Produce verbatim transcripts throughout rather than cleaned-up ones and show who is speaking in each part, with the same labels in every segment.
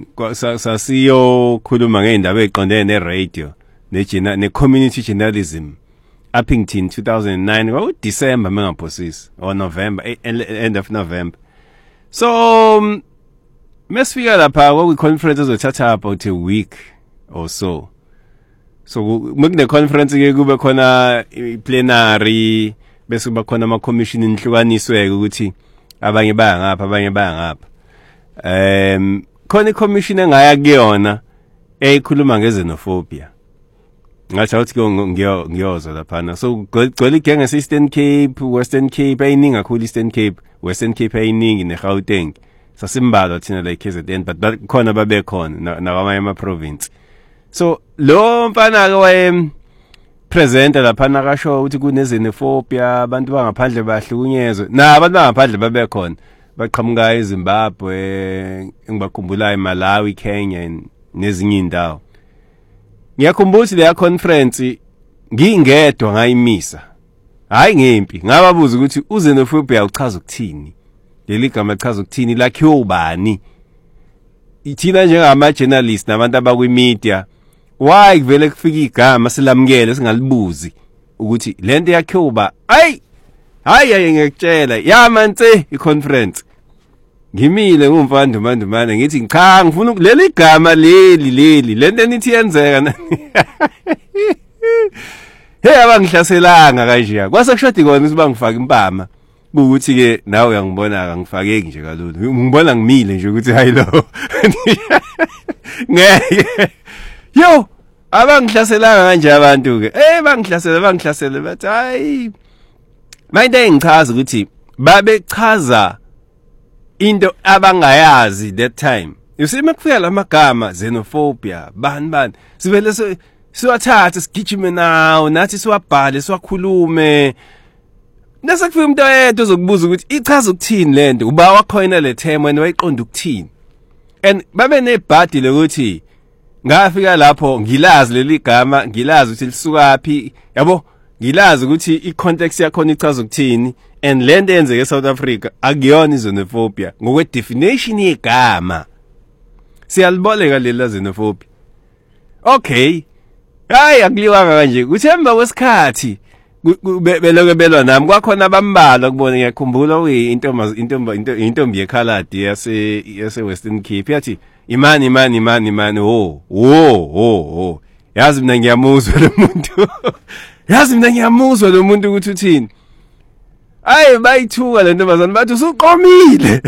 Speaker 1: sasiyo khuluma ngeindaba eziqondene ne-radio ne-community journalism Uppington two thousand nine well December mengaphosisi or November end of November so um, mesifika lapha kwi conference ezothatha about a week or so so mukune conference ke kube khona plenary bese kuba khona ama commission inhlukaniswe ukuthi abanye baya ngapha abanye baya ngapha um khona i-commission engaya kuyona eyikhuluma nge-xenophobia ngathi ukuthi ngiyo ngiyoza lapha so gcwele igenge se-Eastern Cape Western Cape ayiningi kakhulu Eastern Cape Western Cape ayiningi ne-Gauteng sasimbalwa thina la K Z N but khona babe khona nakwamanye ama-province so lo mfana ke waye presenter lapha nakasho ukuthi kune-xenophobia abantu bangaphandle bahlukunyezwe na abantu bangaphandle babe khona baqhamuka eZimbabwe engibakhumbulayo Malawi Kenya nezinye indawo ngiyakhumbula ukuthi leya conference ngingedwa ngayimisa hayi ngempi ngababuza ukuthi uxenophobia uchaza ukuthini leli gama lichaza ukuthini lakhiwe ubani ithina njengama journalist nabantu abakwi media why kuvele kufika igama silamukele singalibuzi ukuthi lento yakhiwe uba ayi hayi hayi ngiyakutshela yamanze i-conference ngimile ngumfana ndumandumane ngithi cha ngifuna leli gama leli leli lento nithi yenzeka hey abangihlaselanga kanje kwase kushodi kona ukuthi bangifaka impama ukuthi ke nawe uyangibona akangifakeki nje kalulu ngibona ngimile nje ukuthi hayi lo ngeke yo abangihlaselanga kanje abantu ke eh bangihlasela bangihlasela bathi hayi mayinde engichaza ukuthi babechaza into abangayazi that time you see makufika lamagama xenophobia bani bani sivele siwathatha sigijime nawo nathi siwabhale siwakhulume nasakufika umuntu oyedwa ozokubuza ukuthi ichaza ukuthini lento uba wakhoyina le term wena wayiqonda ukuthini and babe nebhadi lokuthi ngafika lapho ngilazi leli gama ngilazi ukuthi lisukapi yabo ngilazi ukuthi i-context yakhona ichaza ukuthini and lento yenzeke eSouth Africa akuyona xenophobia ngokwe definition yegama siyaliboleka lela xenophobia okay hayi akuliwanga kanje kuthemba kwesikhathi beloke belwa nami kwakhona abambalwa kubona ngiyakhumbula intombi intombi intombi yekhaladi yase yase Western Cape yathi imani imani imani imani oh oh oh yazi mina ngiyamuzwa lo muntu yazi mina ngiyamuzwa lo muntu ukuthi uthini ayi bayithuka le ntombazana bathi usuqomile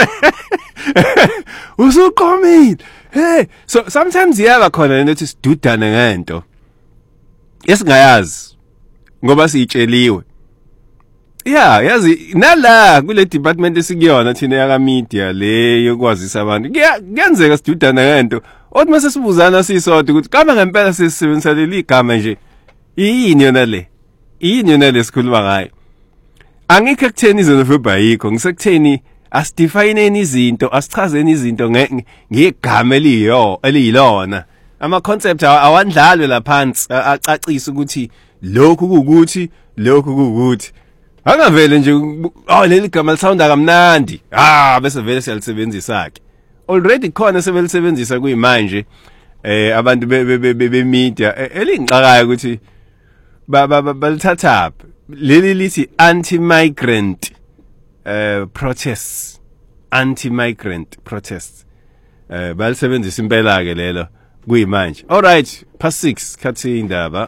Speaker 1: usuqomile hey so sometimes yaba khona lento ethi sidudane ngento esingayazi ngoba siyitsheliwe yeah yazi nala kule department esikuyona thina yaka media le yokwazisa abantu kuyenzeka sidudana ngento othi mase sibuzana sisodwa ukuthi kama ngempela sisebenzisa leli igama nje yini yona le yini yona lesikhuluma ngayo angikho ekutheni xenophobia yikho ngisekutheni asidefine izinto asichazeni izinto ngegama eliyo eliyilona ama concept awandlalwe laphansi acacisa ukuthi lokhu kuukuthi lokhu kuukuthi angavele nje oh leli gama lisounda kamnandi ah bese vele siyalisebenzisa ke already khona sebelisebenzisa kuyimanje eh abantu be media elingixakayo ukuthi balithatha leli lithi anti-migrant uh, protests anti-migrant protests uh, balisebenzisa impela ke lelo kuyimanje all right past six khathi indaba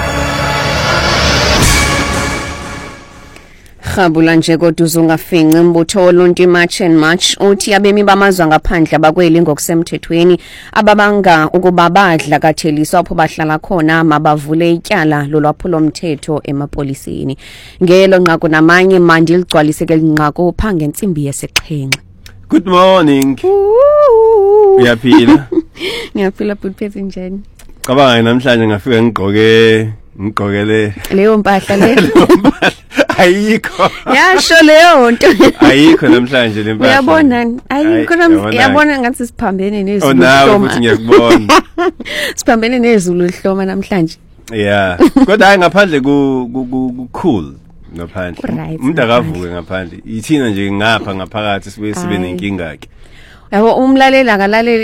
Speaker 2: Khabula nje kodwa uzungafinqi imbutho oluntu March and March uthi abemi bamazwe ngaphandle abakweli ngokusemthethweni ababanga ukuba badla katheliswa apho bahlala khona mabavule ityala lolwaphulo mthetho emapoliseni ngelo nqaku namanye mandi ligcwalise ke linqaku phange entsimbi yesixhenxe.
Speaker 1: Good morning. Uyaphila?
Speaker 2: Ngiyaphila butphethe njani?
Speaker 1: Cabanga namhlanje ngafika ngigqoke ngigqokele
Speaker 2: leyo mpahla le
Speaker 1: ayikho
Speaker 2: yasho leyo nto
Speaker 1: ayikho namhlanje le mpahla
Speaker 2: uyabona ayikho yabona ngathi siphambene nezulu
Speaker 1: hloma ukuthi ngiyakubona
Speaker 2: siphambene nezulu hloma namhlanje
Speaker 1: yeah kodwa hayi ngaphandle ku cool ngaphandle umuntu akavuke ngaphandle ithina nje ngapha ngaphakathi sibe sibe nenkinga ke
Speaker 2: yabo umlaleli akalaleli